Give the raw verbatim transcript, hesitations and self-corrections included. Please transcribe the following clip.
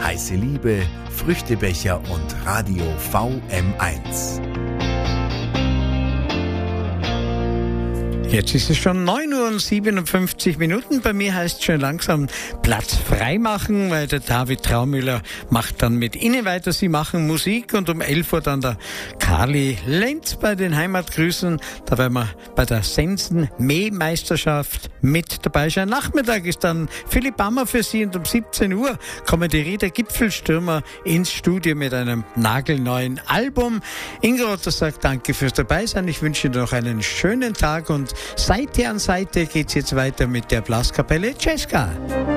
Heiße Liebe, Früchtebecher und Radio V M eins. Jetzt ist es schon neun Uhr und siebenundfünfzig Minuten. Bei mir heißt es schon langsam Platz frei machen, weil der David Traumüller macht dann mit Ihnen weiter. Sie machen Musik und um elf Uhr dann der Karli Lenz bei den Heimatgrüßen. Da werden wir bei der Sensen-Mäh-Meisterschaft mit dabei sein. Nachmittag ist dann Philipp Bammer für Sie und um siebzehn Uhr kommen die Rieder Gipfelstürmer ins Studio mit einem nagelneuen Album. Ingo Rotter sagt danke fürs Dabeisein. Ich wünsche Ihnen noch einen schönen Tag und Seite an Seite geht's jetzt weiter mit der Blaskapelle Cesca.